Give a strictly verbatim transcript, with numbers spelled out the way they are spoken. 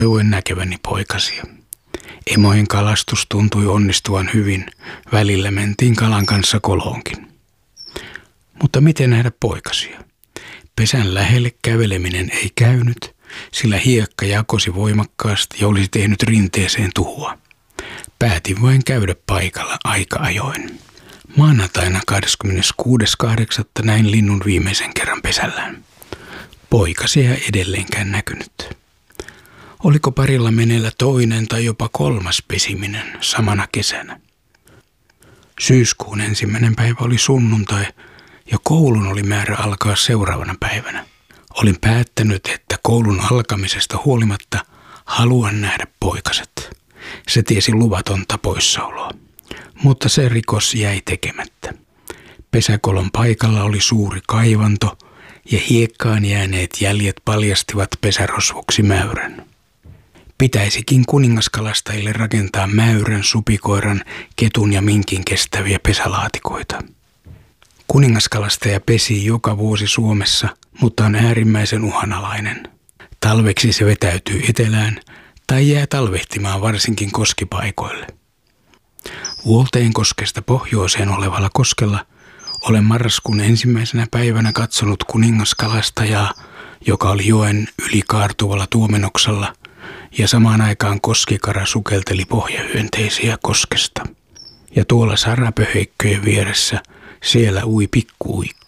toivoin näkeväni poikasia. Emojen kalastus tuntui onnistuvan hyvin, välillä mentiin kalan kanssa koloonkin. Mutta miten nähdä poikasia? Pesän lähelle käveleminen ei käynyt, sillä hiekka jakosi voimakkaasti ja olisi tehnyt rinteeseen tuhoa. Päätin vain käydä paikalla aika ajoin. Maanantaina kahdeskymmeneskuudes kahdeksatta näin linnun viimeisen kerran pesällään. Poikasia ei edelleenkään näkynyt. Oliko parilla meneillä toinen tai jopa kolmas pesiminen samana kesänä? Syyskuun ensimmäinen päivä oli sunnuntai ja koulun oli määrä alkaa seuraavana päivänä. Olin päättänyt, että koulun alkamisesta huolimatta haluan nähdä poikaset. Se tiesi luvatonta poissaoloa. Mutta se rikos jäi tekemättä. Pesäkolon paikalla oli suuri kaivanto ja hiekkaan jääneet jäljet paljastivat pesärosvoksi mäyrän. Pitäisikin kuningaskalastajille rakentaa mäyrän, supikoiran, ketun ja minkin kestäviä pesälaatikoita. Kuningaskalastaja pesi joka vuosi Suomessa, mutta on äärimmäisen uhanalainen. Talveksi se vetäytyy etelään tai jää talvehtimaan varsinkin koskipaikoille. Vuolteenkoskesta pohjoiseen olevalla koskella olen marraskuun ensimmäisenä päivänä katsonut kuningaskalastajaa, joka oli joen yli kaartuvalla tuomenoksella, ja samaan aikaan koskikara sukelteli pohjahyönteisiä koskesta. Ja tuolla sarapöheikköjen vieressä siellä ui pikkuuikka.